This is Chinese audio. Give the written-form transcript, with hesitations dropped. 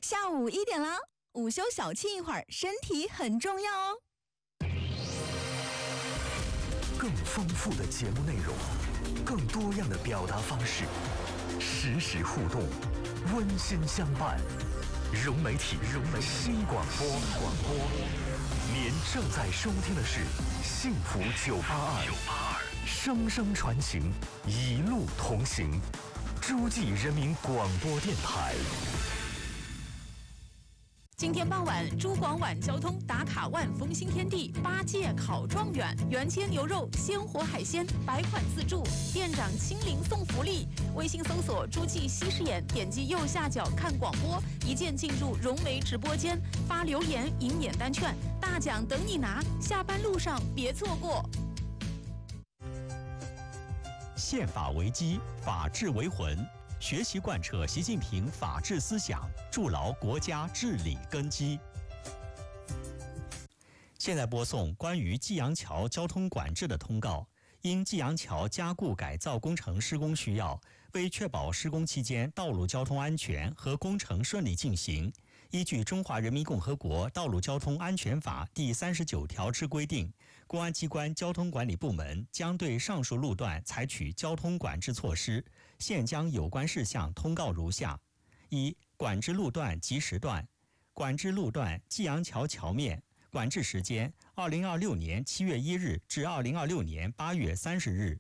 下午1点啦，午休小憩一会儿，身体很重要哦。 更丰富的节目内容，更多样的表达方式，实时互动，温馨相伴。融媒体新广播，您正在收听的是幸福982，声声传情，一路同行。诸暨人民广播电台。 今天傍晚，珠广晚交通打卡万丰新天地8届考状元，原切牛肉、鲜活海鲜、百款自助，店长亲临送福利。微信搜索诸暨西视眼，点击右下角看广播，一键进入融媒直播间，发留言赢免单券，大奖等你拿。下班路上别错过。 宪法为基，法治为魂。学习贯彻习近平法治思想，筑牢国家治理根基。现在播送关于济阳桥交通管制的通告。因济阳桥加固改造工程施工需要，为确保施工期间道路交通安全和工程顺利进行，依据《中华人民共和国道路交通安全法》第39条之规定，公安机关交通管理部门将对上述路段采取交通管制措施。现将有关事项通告如下：一、管制路段及时段。管制路段济阳桥桥面，管制时间2026年7月1日至2026年8月30日。